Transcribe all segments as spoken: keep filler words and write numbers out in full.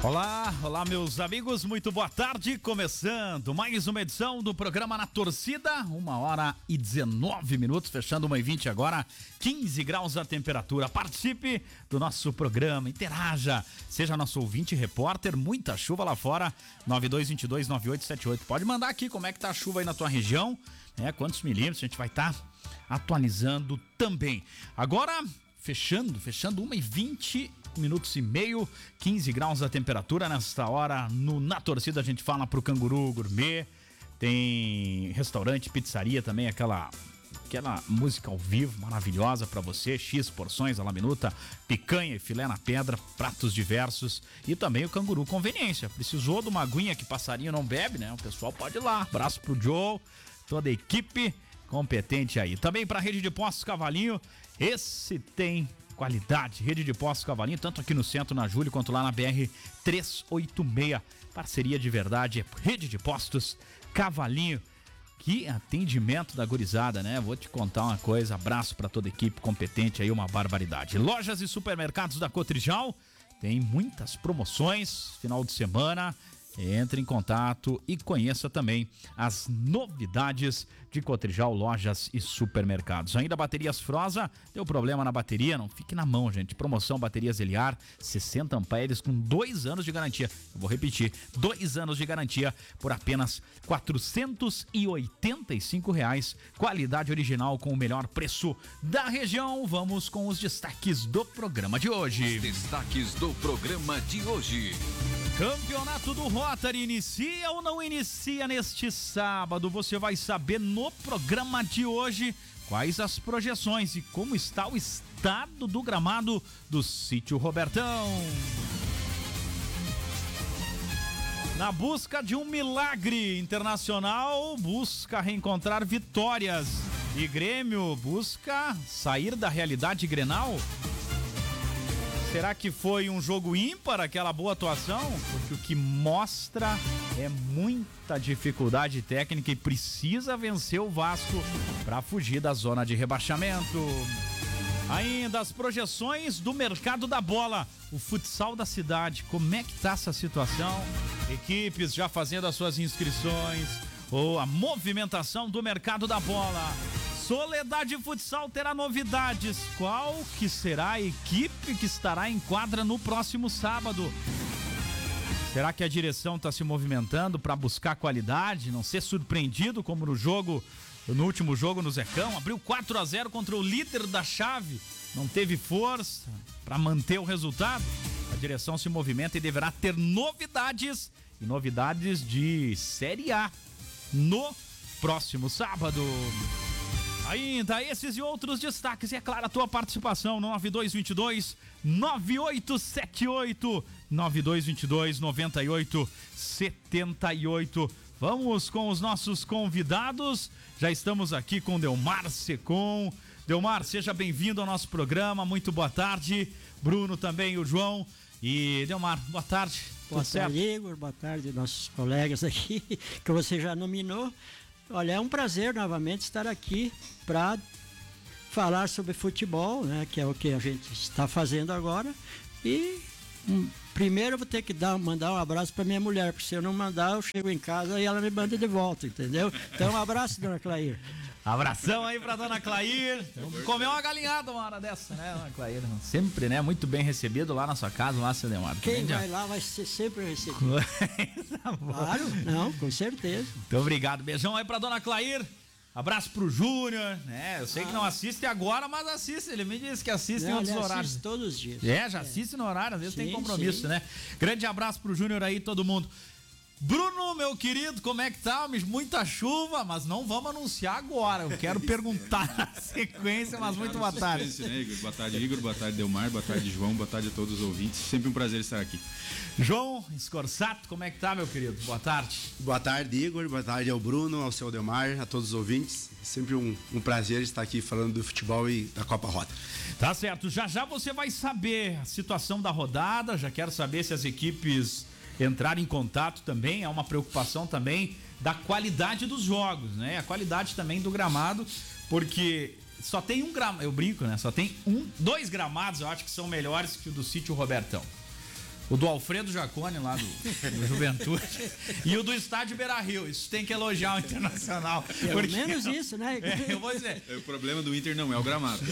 Olá, olá meus amigos, muito boa tarde, começando mais uma edição do programa Na Torcida, uma hora e dezenove minutos, fechando uma e vinte agora, quinze graus a temperatura. Participe do nosso programa, interaja, seja nosso ouvinte repórter, muita chuva lá fora, nove dois dois dois nove oito sete oito, pode mandar aqui como é que tá a chuva aí na tua região, né? Quantos milímetros, a gente vai estar tá atualizando também. Agora, fechando, fechando uma e vinte minutos e meio, quinze graus a temperatura nesta hora. No Na Torcida a gente fala pro Canguru Gourmet, tem restaurante, pizzaria também, aquela aquela música ao vivo maravilhosa pra você, X porções a la minuta, picanha e filé na pedra, pratos diversos e também o Canguru Conveniência. Precisou de uma aguinha que passarinho não bebe, né? O pessoal pode ir lá. Abraço pro Joe, toda a equipe competente aí. Também pra Rede de Postos Cavalinho, esse tem qualidade, Rede de Postos Cavalinho, tanto aqui no centro, na Júlio, quanto lá na B R trezentos e oitenta e seis. Parceria de verdade, é Rede de Postos Cavalinho. Que atendimento da gurizada, né? Vou te contar uma coisa, abraço pra toda a equipe competente aí, uma barbaridade. Lojas e supermercados da Cotrijal, tem muitas promoções, final de semana. Entre em contato e conheça também as novidades de Cotrijal, lojas e supermercados. Ainda baterias Frosa, deu problema na bateria, não fique na mão, gente. Promoção baterias Eliar, sessenta amperes com dois anos de garantia. Eu vou repetir, dois anos de garantia por apenas quatrocentos e oitenta e cinco reais. Qualidade original com o melhor preço da região. Vamos com os destaques do programa de hoje. Os destaques do programa de hoje. Campeonato do Rotary inicia ou não inicia neste sábado? Você vai saber no programa de hoje quais as projeções e como está o estado do gramado do Sítio Robertão. Na busca de um milagre, Internacional busca reencontrar vitórias e Grêmio busca sair da realidade Grenal. Será que foi um jogo ímpar, aquela boa atuação? Porque o que mostra é muita dificuldade técnica e precisa vencer o Vasco para fugir da zona de rebaixamento. Ainda as projeções do mercado da bola, o futsal da cidade, como é que tá essa situação? Equipes já fazendo as suas inscrições, ou a movimentação do mercado da bola. Soledade Futsal terá novidades. Qual que será a equipe que estará em quadra no próximo sábado? Será que a direção está se movimentando para buscar qualidade, não ser surpreendido como no jogo, no último jogo no Zecão? Abriu quatro a zero contra o líder da chave, não teve força para manter o resultado? A direção se movimenta e deverá ter novidades, e novidades de Série A no próximo sábado. Ainda esses e outros destaques, e é claro a tua participação no nove dois dois dois nove oito sete oito, nove dois dois dois nove oito sete oito. Vamos com os nossos convidados, já estamos aqui com Delmar Secom. Delmar, seja bem-vindo ao nosso programa, muito boa tarde. Bruno também, o João. E Delmar, boa tarde. Boa tarde, Igor, boa tarde nossos colegas aqui, que você já nominou. Olha, é um prazer novamente estar aqui para falar sobre futebol, né, que é o que a gente está fazendo agora. E um, primeiro eu vou ter que dar, mandar um abraço para minha mulher, porque se eu não mandar, eu chego em casa e ela me manda de volta, entendeu? Então, um abraço, dona Clair. Abração aí pra dona Clair. Comeu uma galinhada uma hora dessa, né, dona Clair? Sempre, né? Muito bem recebido lá na sua casa, lá, seu Demar. Quem vai lá vai ser sempre recebido. Claro, não, com certeza. Muito obrigado. Beijão aí pra dona Clair. Abraço pro Júnior, né? Eu sei ah. que não assiste agora, mas assiste. Ele me disse que assiste não, em outros horários. Assiste todos os dias. É, já é. assiste no horário, às vezes sim, tem compromisso, sim. né? Grande abraço pro Júnior aí, todo mundo. Bruno, meu querido, como é que tá? Muita chuva, mas não vamos anunciar agora. Eu quero perguntar na sequência, mas muito boa tarde. Né, Igor? Boa tarde, Igor. Boa tarde, Delmar. Boa tarde, João. Boa tarde a todos os ouvintes. Sempre um prazer estar aqui. João Scorsato, como é que tá, meu querido? Boa tarde. Boa tarde, Igor. Boa tarde ao Bruno, ao seu Delmar, a todos os ouvintes. Sempre um, um prazer estar aqui falando do futebol e da Copa Rota. Tá certo. Já já você vai saber a situação da rodada. Já quero saber se as equipes entrar em contato também, é uma preocupação também da qualidade dos jogos, né? A qualidade também do gramado, porque só tem um gramado, eu brinco, né? Só tem um, dois gramados, eu acho que são melhores que o do Sítio Robertão. O do Alfredo Jaconi, lá do, do Juventude. E o do estádio Beira-Rio. Isso tem que elogiar o Internacional. Pelo porque, menos isso, né? É, eu vou dizer. O problema do Inter não é o gramado.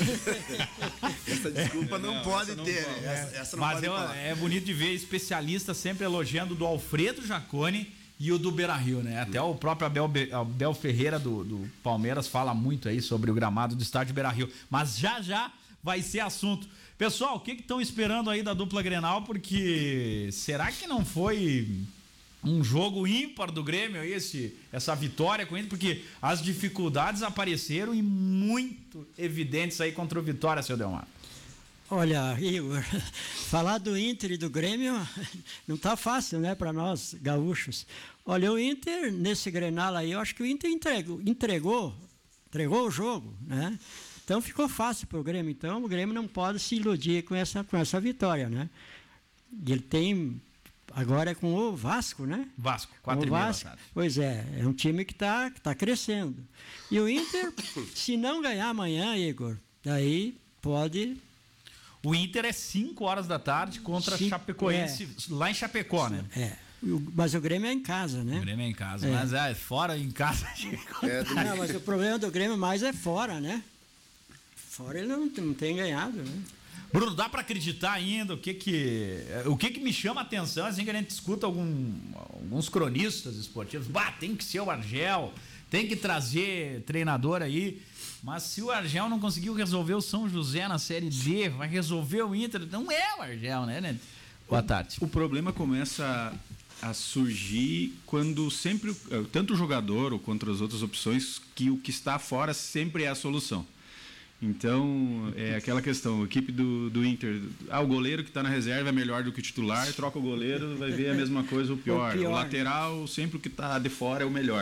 Essa desculpa não, não pode não ter. Pode. Essa, essa não Mas pode eu, é bonito de ver especialistas sempre elogiando o do Alfredo Jaconi e o do Beira-Rio, né? Até o próprio Abel, Abel Ferreira do, do Palmeiras fala muito aí sobre o gramado do estádio Beira-Rio. Mas já já vai ser assunto. Pessoal, o que estão esperando aí da dupla Grenal? Porque será que não foi um jogo ímpar do Grêmio esse, essa vitória com o Inter? Porque as dificuldades apareceram e muito evidentes aí contra o Vitória, seu Delmar. Olha, Igor, falar do Inter e do Grêmio não tá fácil, né, para nós gaúchos. Olha, o Inter, nesse Grenal aí, eu acho que o Inter entregou, entregou, entregou o jogo, né? Então ficou fácil para o Grêmio. Então o Grêmio não pode se iludir com essa, com essa vitória, né? Ele tem, agora é com o Vasco, né? Vasco, quatro e meia. Pois é, é um time que está que tá crescendo. E o Inter, se não ganhar amanhã, Igor, daí pode... O Inter é cinco horas da tarde contra Cinco, Chapecoense, é. lá em Chapecó, né? É. Mas o Grêmio é em casa, né? O Grêmio é em casa, é. mas é fora em casa. É, do... Não, mas o problema do Grêmio mais é fora, né? Fora ele não, não tem ganhado, né? Bruno, dá para acreditar ainda o que que o que que me chama a atenção, assim, que a gente escuta algum, alguns cronistas esportivos, bah, tem que ser o Argel, tem que trazer treinador aí. Mas se o Argel não conseguiu resolver o São José na Série D, vai resolver o Inter. Não é o Argel, né, né? Boa tarde. O problema começa a surgir quando sempre, tanto o jogador ou contra as outras opções, que o que está fora sempre é a solução. Então, é aquela questão, a equipe do, do Inter, ah, o goleiro que está na reserva é melhor do que o titular, troca o goleiro, vai ver a mesma coisa ou pior. O, pior. o lateral, sempre o que está de fora é o melhor.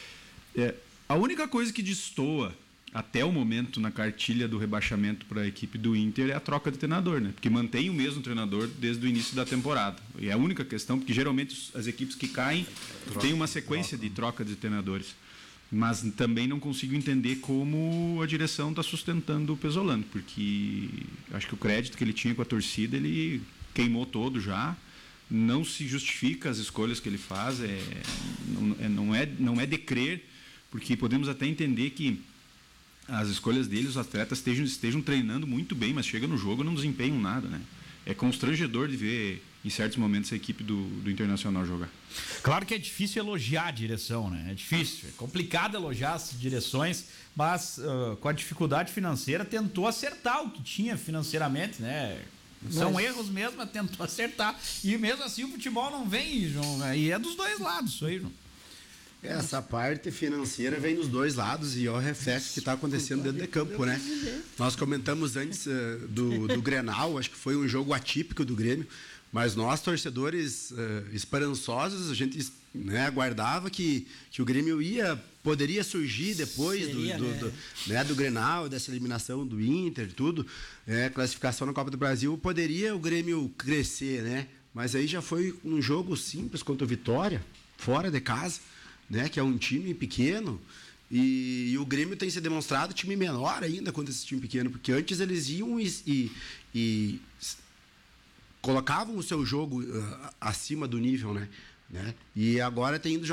É, a única coisa que destoa até o momento na cartilha do rebaixamento para a equipe do Inter é a troca de treinador, né? Porque mantém o mesmo treinador desde o início da temporada. E é a única questão, porque geralmente as equipes que caem têm uma sequência de troca de treinadores. Mas também não consigo entender como a direção está sustentando o Pesolano, porque acho que o crédito que ele tinha com a torcida, ele queimou todo já. Não se justifica as escolhas que ele faz, é, não, é, não, é, não é de crer, porque podemos até entender que as escolhas dele, os atletas estejam, estejam treinando muito bem, mas chega no jogo e não desempenham nada, né? É constrangedor de ver, em certos momentos, a equipe do, do Internacional jogar. Claro que é difícil elogiar a direção, né? É difícil, é complicado elogiar as direções, mas uh, com a dificuldade financeira tentou acertar o que tinha financeiramente, né? São mas... erros mesmo, mas tentou acertar. E mesmo assim o futebol não vem, João, e é dos dois lados isso aí, João. Essa parte financeira vem dos dois lados e é o reflexo que está acontecendo dentro de campo, né? Nós comentamos antes uh, do, do Grenal, acho que foi um jogo atípico do Grêmio, mas nós, torcedores uh, esperançosos, a gente, né, aguardava que, que o Grêmio ia, poderia surgir depois Seria, do, do, né? Do, né, do Grenal, dessa eliminação do Inter e tudo, é, classificação na Copa do Brasil, poderia o Grêmio crescer, né? Mas aí já foi um jogo simples contra o Vitória, fora de casa, né, que é um time pequeno, e, e o Grêmio tem se demonstrado time menor ainda contra esse time pequeno, porque antes eles iam e, e, e colocavam o seu jogo uh, acima do nível, né? né? E agora tem ido